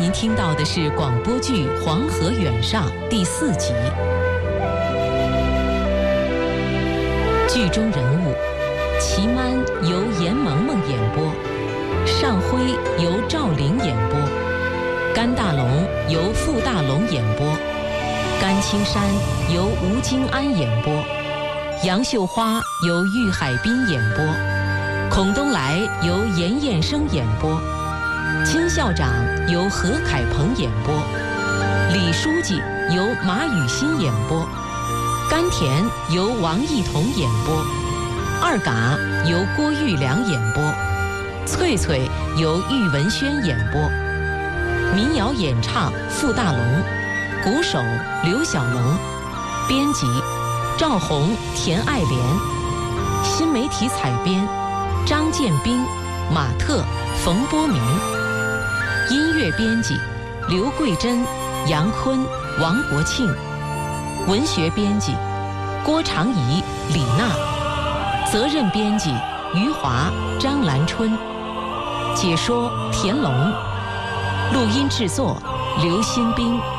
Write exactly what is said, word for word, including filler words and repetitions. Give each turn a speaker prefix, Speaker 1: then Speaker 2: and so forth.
Speaker 1: 您听到的是广播剧《黄河远上》第四集。剧中人物：祁曼由严萌萌演播，尚辉由赵玲演播，甘大龙由傅大龙演播，甘青山由吴京安演播，杨秀花由郁海滨演播，孔东来由严彦生演播，金校长由何凯鹏演播，李书记由马雨欣演播，甘甜由王艺彤演播，二嘎由郭玉良演播，翠翠由郁文轩演播，民谣演唱傅大龙，鼓手刘小龙，编辑赵红、田爱莲，新媒体采编张建斌、马特、冯波明，音乐编辑刘桂珍、杨坤、王国庆，文学编辑郭长怡、李娜，责任编辑余华、张兰春，解说田龙，录音制作刘新兵。